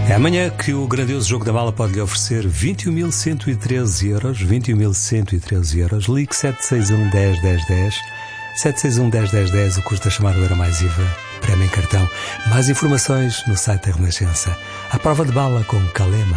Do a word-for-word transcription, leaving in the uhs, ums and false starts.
É amanhã que o grandioso jogo da bala pode lhe oferecer vinte e um mil cento e treze euros. vinte e um mil cento e treze euros. Ligue sete seis um, dez, dez, dez. sete seis um, dez, dez, dez. O custo da chamada era mais I V A. Prémio em cartão. Mais informações no site da Renascença. A prova de bala com Calema.